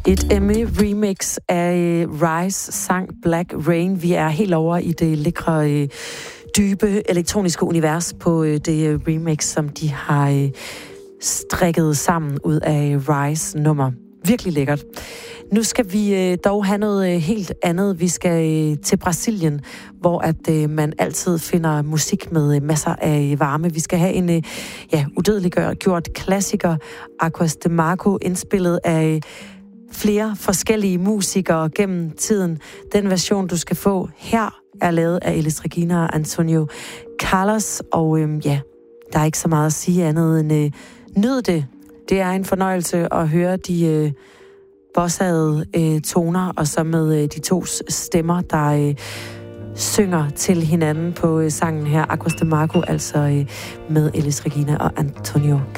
Et Emmy-remix af Rise sang Black Rain. Vi er helt over i det lækre, dybe elektroniske univers på det remix, som de har strikket sammen ud af Rise-nummer. Virkelig lækkert. Nu skal vi dog have noget helt andet. Vi skal til Brasilien, hvor at man altid finder musik med masser af varme. Vi skal have en udødeliggjort klassiker, Aquas de Marco, indspillet af flere forskellige musikere gennem tiden. Den version, du skal få her, er lavet af Elis Regina og Antonio Carlos, og der er ikke så meget at sige andet end nyd det. Det er en fornøjelse at høre de bossede toner, og så med de to stemmer, der synger til hinanden på sangen her, Aquas de Marco, altså med Elis Regina og Antonio